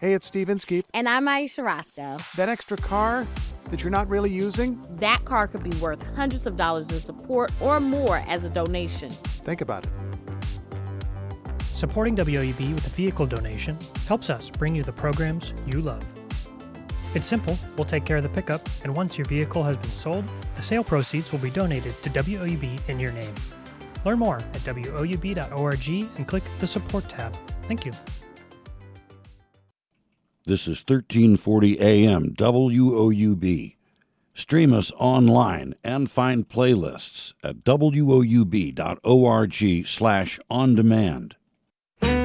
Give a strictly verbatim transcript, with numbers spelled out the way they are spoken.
Hey, it's Steve Inskeep. And I'm Aisha Roscoe. That extra car that you're not really using? That car could be worth hundreds of dollars in support or more as a donation. Think about it. Supporting W O U B with a vehicle donation helps us bring you the programs you love. It's simple. We'll take care of the pickup, and once your vehicle has been sold, the sale proceeds will be donated to W O U B in your name. Learn more at W O U B dot org and click the Support tab. Thank you. This is thirteen forty A M W O U B. Stream us online and find playlists at W O U B dot org slash on demand.